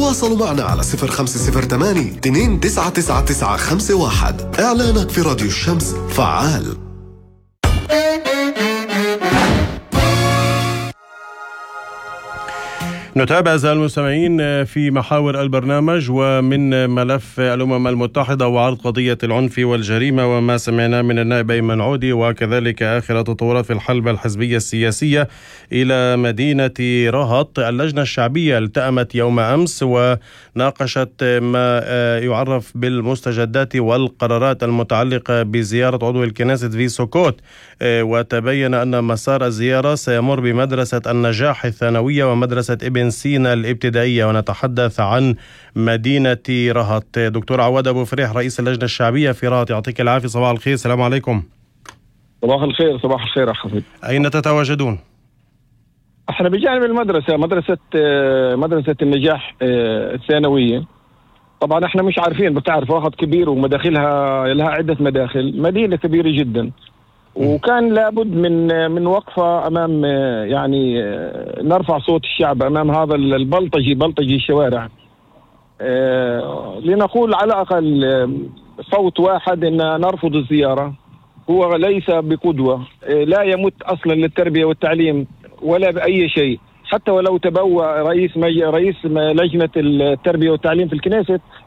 تواصلوا معنا على 0508 299951. إعلانك في راديو الشمس فعال. نتابع أعزائي المستمعين في محاور البرنامج، ومن ملف الأمم المتحدة وعرض قضية العنف والجريمة وما سمعنا من النائب أيمن عودي، وكذلك آخر التطورات في الحلبة الحزبية السياسية إلى مدينة رهط. اللجنة الشعبية التأمت يوم أمس وناقشت ما يعرف بالمستجدات والقرارات المتعلقة بزيارة عضو الكنيست في سوكوت، وتبين أن مسار الزيارة سيمر بمدرسة النجاح الثانوية ومدرسة ابن سينا الابتدائية، ونتحدث عن مدينة رهط. دكتور عواد أبو فريح رئيس اللجنة الشعبية في رهط، يعطيك العافية، صباح الخير. السلام عليكم. صباح الخير. صباح الخير أخي. أين تتواجدون؟ احنا بجانب المدرسة، مدرسة النجاح الثانوية. طبعا احنا مش عارفين، بتعرف رهط كبير ومداخلها لها عدة مداخل، مدينة كبيرة جدا، وكان لابد من وقفة أمام يعني نرفع صوت الشعب أمام هذا بلطجي الشوارع، لنقول على الأقل صوت واحد إن نرفض الزيارة. هو ليس بقدوة، لا يمت أصلا للتربية والتعليم ولا بأي شيء. حتى ولو تبوأ رئيس لجنة التربية والتعليم في الكنيست